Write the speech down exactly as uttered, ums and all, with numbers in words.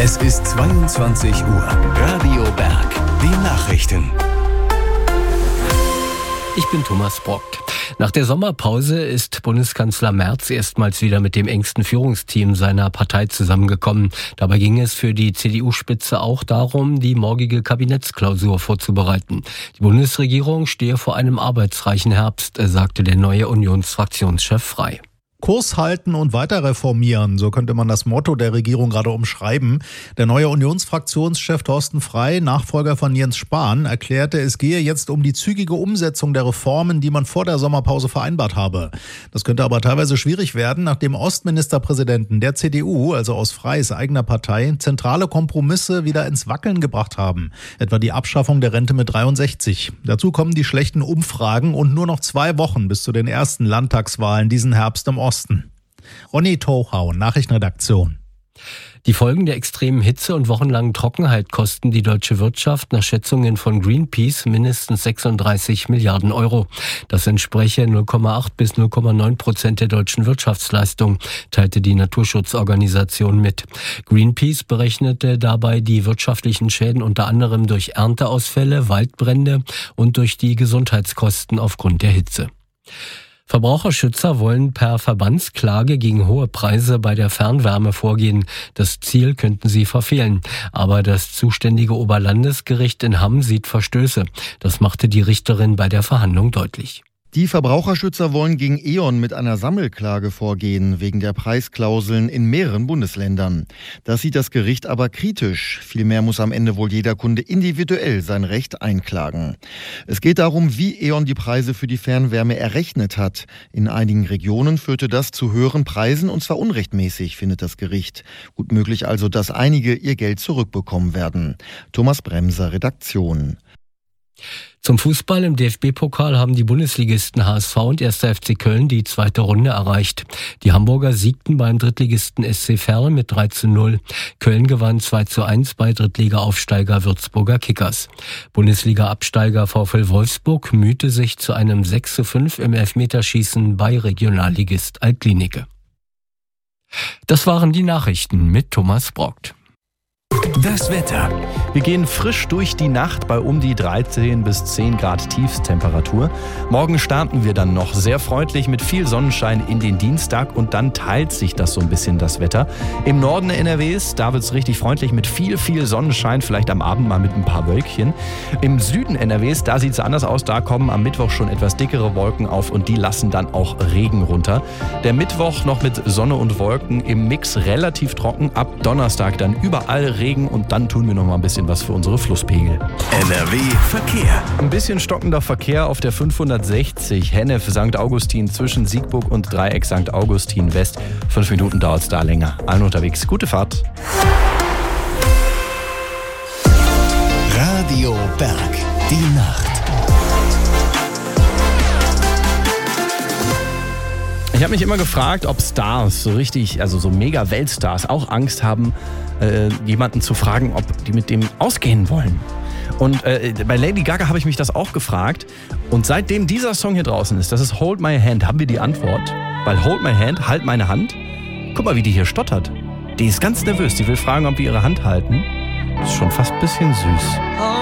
Es ist zweiundzwanzig Uhr. Radio Berg. Die Nachrichten. Ich bin Thomas Brock. Nach der Sommerpause ist Bundeskanzler Merz erstmals wieder mit dem engsten Führungsteam seiner Partei zusammengekommen. Dabei ging es für die C D U-Spitze auch darum, die morgige Kabinettsklausur vorzubereiten. Die Bundesregierung stehe vor einem arbeitsreichen Herbst, sagte der neue Unionsfraktionschef Frey. Kurs halten und weiter reformieren, so könnte man das Motto der Regierung gerade umschreiben. Der neue Unionsfraktionschef Thorsten Frey, Nachfolger von Jens Spahn, erklärte, es gehe jetzt um die zügige Umsetzung der Reformen, die man vor der Sommerpause vereinbart habe. Das könnte aber teilweise schwierig werden, nachdem Ostministerpräsidenten der C D U, also aus Freys eigener Partei, zentrale Kompromisse wieder ins Wackeln gebracht haben. Etwa die Abschaffung der Rente mit dreiundsechzig. Dazu kommen die schlechten Umfragen und nur noch zwei Wochen bis zu den ersten Landtagswahlen diesen Herbst im Osten. Ronny Tochau, Nachrichtenredaktion. Die Folgen der extremen Hitze und wochenlangen Trockenheit kosten die deutsche Wirtschaft nach Schätzungen von Greenpeace mindestens sechsunddreißig Milliarden Euro. Das entspreche null Komma acht bis null Komma neun Prozent der deutschen Wirtschaftsleistung, teilte die Naturschutzorganisation mit. Greenpeace berechnete dabei die wirtschaftlichen Schäden unter anderem durch Ernteausfälle, Waldbrände und durch die Gesundheitskosten aufgrund der Hitze. Verbraucherschützer wollen per Verbandsklage gegen hohe Preise bei der Fernwärme vorgehen. Das Ziel könnten sie verfehlen. Aber das zuständige Oberlandesgericht in Hamm sieht Verstöße. Das machte die Richterin bei der Verhandlung deutlich. Die Verbraucherschützer wollen gegen E.ON mit einer Sammelklage vorgehen, wegen der Preisklauseln in mehreren Bundesländern. Das sieht das Gericht aber kritisch. Vielmehr muss am Ende wohl jeder Kunde individuell sein Recht einklagen. Es geht darum, wie E.ON die Preise für die Fernwärme errechnet hat. In einigen Regionen führte das zu höheren Preisen, und zwar unrechtmäßig, findet das Gericht. Gut möglich also, dass einige ihr Geld zurückbekommen werden. Thomas Bremser, Redaktion. Zum Fußball im D F B-Pokal haben die Bundesligisten H S V und erster F C Köln die zweite Runde erreicht. Die Hamburger siegten beim Drittligisten S C Verl mit drei zu null. Köln gewann zwei zu eins bei Drittliga-Aufsteiger Würzburger Kickers. Bundesliga-Absteiger VfL Wolfsburg mühte sich zu einem sechs zu fünf im Elfmeterschießen bei Regionalligist Altlinike. Das waren die Nachrichten mit Thomas Brock. Das Wetter. Wir gehen frisch durch die Nacht bei um die dreizehn bis zehn Grad Tiefstemperatur. Morgen starten wir dann noch sehr freundlich mit viel Sonnenschein in den Dienstag und dann teilt sich das so ein bisschen, das Wetter. Im Norden N R Ws, da wird es richtig freundlich mit viel, viel Sonnenschein, vielleicht am Abend mal mit ein paar Wölkchen. Im Süden N R Ws, da sieht es anders aus, da kommen am Mittwoch schon etwas dickere Wolken auf und die lassen dann auch Regen runter. Der Mittwoch noch mit Sonne und Wolken, im Mix relativ trocken, ab Donnerstag dann überall Regen und dann tun wir noch mal ein bisschen was für unsere Flusspegel. N R W Verkehr. Ein bisschen stockender Verkehr auf der fünfhundertsechzig Hennef Sankt Augustin zwischen Siegburg und Dreieck Sankt Augustin West. Fünf Minuten dauert es da länger. Allen unterwegs. Gute Fahrt. Radio Berg. Die Nacht. Ich habe mich immer gefragt, ob Stars, so richtig, also so mega Weltstars, auch Angst haben, äh, jemanden zu fragen, ob die mit dem ausgehen wollen. Und äh, bei Lady Gaga habe ich mich das auch gefragt. Und seitdem dieser Song hier draußen ist, das ist Hold My Hand, haben wir die Antwort. Weil Hold My Hand, halt meine Hand. Guck mal, wie die hier stottert. Die ist ganz nervös, die will fragen, ob wir ihre Hand halten. Das ist schon fast ein bisschen süß.